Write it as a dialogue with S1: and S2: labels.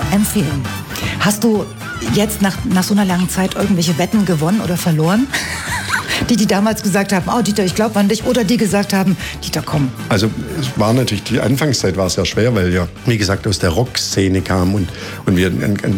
S1: empfehlen. Hast du jetzt nach so einer langen Zeit irgendwelche Wetten gewonnen oder verloren? Die damals gesagt haben, oh Dieter, ich glaube an dich, oder die gesagt haben, Dieter, komm.
S2: Also es war natürlich, die Anfangszeit war sehr schwer, weil ja, wie gesagt, aus der Rockszene kam und wir